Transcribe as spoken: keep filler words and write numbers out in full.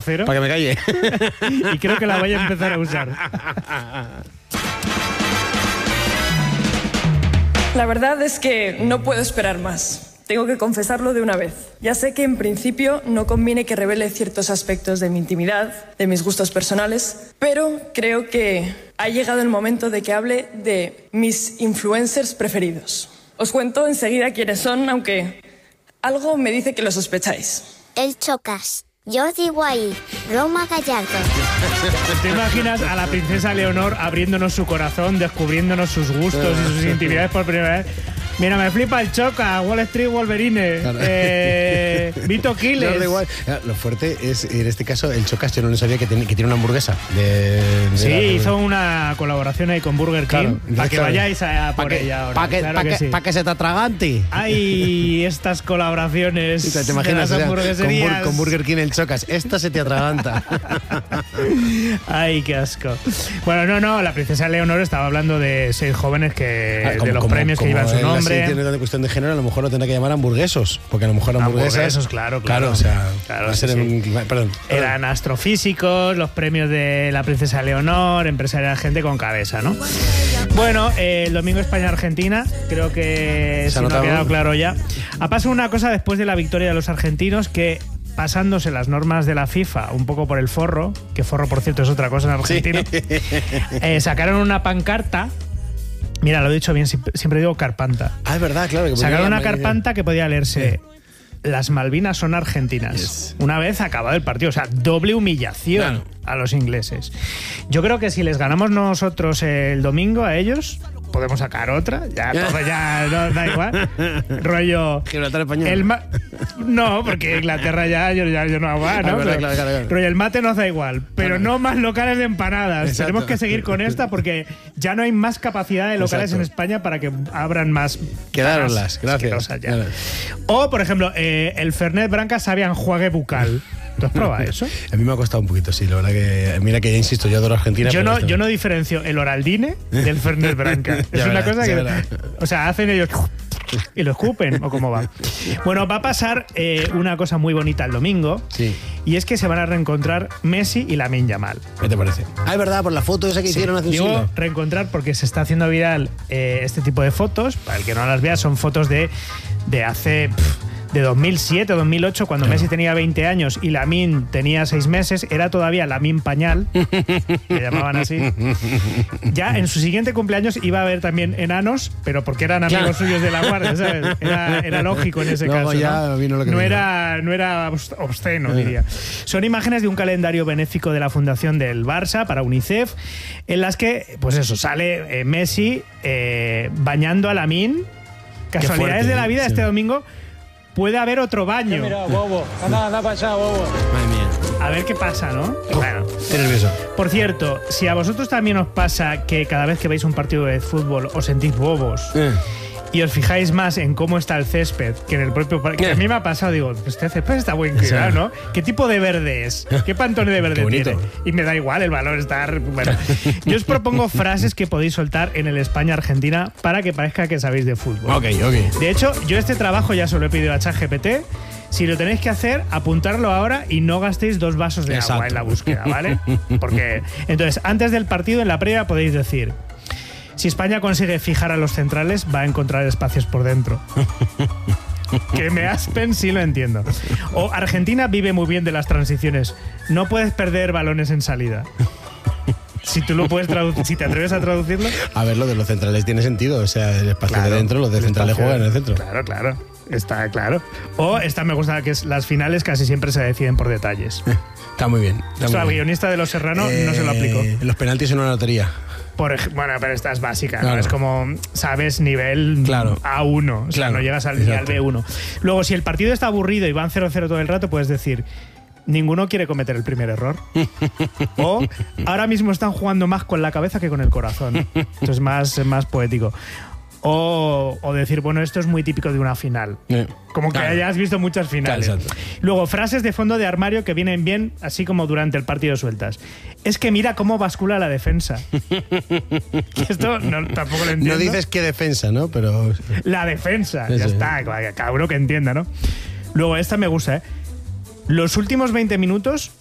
cero. Para que me calle. Y creo que la voy a empezar a usar. La verdad es que no puedo esperar más. Tengo que confesarlo de una vez. Ya sé que en principio no conviene que revele ciertos aspectos de mi intimidad, de mis gustos personales, pero creo que ha llegado el momento de que hable de mis influencers preferidos. Os cuento enseguida quiénes son, aunque algo me dice que lo sospecháis. El Chocas. Yo digo ahí, Roma Gallardo. ¿Te imaginas a la princesa Leonor abriéndonos su corazón, descubriéndonos sus gustos y sus intimidades por primera vez? Mira, me flipa el Choca, Wall Street Wolverine, Claro. eh, Vito Quiles. No, da igual. Lo fuerte es, en este caso, el Chocas, yo no sabía que tiene, que tiene una hamburguesa. De, de Sí, la, hizo una colaboración ahí con Burger King, Claro, para que claro. vayáis a, a por Pa que, ella ahora. Para que, claro pa que que, sí. pa que se te atragante. Hay estas colaboraciones ¿Te imaginas? de las O sea, con, hamburgueserías. Bur con Burger King el Chocas. Esta se te atraganta. Ay, qué asco. Bueno, no, no, la princesa Leonor estaba hablando de seis jóvenes que Ah, de como- los como- premios que como llevan su él así nombre. tiene tanta cuestión de género, a lo mejor lo tendrá que llamar hamburguesos. Porque a lo mejor hamburguesas. Hamburguesos, claro, claro. o sea, Claro, va a ser sí, un- perdón. Eran astrofísicos, los premios de la princesa Leonor, empresaria, gente con cabeza, ¿no? Bueno, eh, el domingo España-Argentina, creo que Se si ha no ha notado. quedado claro ya. Ha pasado una cosa después de la victoria de los argentinos que, pasándose las normas de la FIFA un poco por el forro, que forro, por cierto, es otra cosa en argentino, eh, sacaron una pancarta. Mira, lo he dicho bien, siempre, siempre digo carpanta. Ah, es verdad, claro. Que Sacaron ponía- una carpanta que podía leerse: las Malvinas son argentinas. Yes. Una vez acabado el partido. O sea, doble humillación Claro. a los ingleses. Yo creo que si les ganamos nosotros el domingo a ellos, podemos sacar otra. Ya, todo ya no, da igual. Rollo. Gibraltar español. El ma- no, porque Inglaterra ya yo, ya, yo no hago más, ¿no? Ah, verdad, Pero- claro, claro, claro. rollo, el mate nos da igual. Pero no más locales de empanadas. Exacto. Tenemos que seguir con esta porque ya no hay más capacidad de locales Exacto. en España para que abran más. Quedároslas, más gracias. asquerosas ya. Claro. O, por ejemplo, eh, el Fernet Branca sabe a enjuague bucal. ¿Tú has probado eso? A mí me ha costado un poquito, sí, la verdad que. Mira que ya insisto, yo adoro Argentina. Yo pero no, esto- yo no diferencio el Oraldine del Fernet Branca. Es Ya una verás, cosa ya que. verás. O sea, hacen ellos. Y lo escupen, o cómo va. Bueno, va a pasar eh, una cosa muy bonita el domingo. Sí. Y es que se van a reencontrar Messi y Lamine Yamal. ¿Qué te parece? Ah, es verdad, por la foto esa que hicieron hace un Digo siglo. reencontrar porque se está haciendo viral eh, este tipo de fotos. Para el que no las vea, son fotos de, de hace. Pff, de dos mil siete o dos mil ocho, cuando Messi tenía veinte años y Lamine tenía seis meses, era todavía Lamine Pañal, le llamaban así. Ya en su siguiente cumpleaños iba a haber también enanos, pero porque eran amigos Claro. suyos de la guardia, ¿sabes? Era, era lógico en ese Luego caso. ya ¿no? vino lo que no vino. era, no era obs- obsceno, diría. Son imágenes de un calendario benéfico de la Fundación del Barça para UNICEF, en las que, pues eso, sale eh, Messi eh, bañando a Lamine. Casualidades fuerte, de la vida, sí. este domingo puede haber otro baño. Mira, bobo, anda, anda para allá, bobo. Madre mía. A ver qué pasa, ¿no? Bueno. Estoy nervioso. Por cierto, si a vosotros también os pasa que cada vez que veis un partido de fútbol os sentís bobos Eh. y os fijáis más en cómo está el césped que en el propio parque, que a mí me ha pasado, digo, este césped está buen cuidado, ¿no? ¿Qué tipo de verde es? ¿Qué pantone de verde Qué bonito. tiene? Y me da igual el valor estar... Bueno, yo os propongo frases que podéis soltar en el España-Argentina para que parezca que sabéis de fútbol. Ok, ok. De hecho, yo este trabajo ya se lo he pedido a ChatGPT. Si lo tenéis que hacer, apuntarlo ahora y no gastéis dos vasos de Exacto. agua en la búsqueda, ¿vale? Porque, entonces, antes del partido, en la previa, podéis decir: si España consigue fijar a los centrales, va a encontrar espacios por dentro. Que me aspen, sí lo entiendo. O Argentina vive muy bien de las transiciones. No puedes perder balones en salida. Si tú lo puedes traducir, si te atreves a traducirlo. A ver, lo de los centrales tiene sentido. O sea, el espacio Claro, de dentro, los de el centrales espacio- juegan en el centro. Claro, claro. Está claro. O esta me gusta, que es las finales casi siempre se deciden por detalles. Está muy bien. Está Esto muy al bien. guionista de Los Serrano no se lo aplicó. Eh, Los penaltis en una lotería. Por ej- bueno, pero esta es básica, ¿no? Claro. Es como, sabes, nivel Claro. A uno. O sea, Claro, no llegas al, ni al exacto. B uno. Luego, si el partido está aburrido y van cero cero todo el rato, puedes decir: ninguno quiere cometer el primer error. O ahora mismo están jugando más con la cabeza que con el corazón. Esto es más, más poético. O, o decir, bueno, esto es muy típico de una final. Eh, Como que claro. hayas visto muchas finales. Claro, exacto. Luego, frases de fondo de armario que vienen bien, así como durante el partido sueltas. Es que mira cómo bascula la defensa. Esto no, tampoco lo entiendo. No dices qué defensa, ¿no? Pero. La defensa, Eso ya es. está, cada uno que entienda, ¿no? Luego, esta me gusta, ¿eh? Los últimos veinte minutos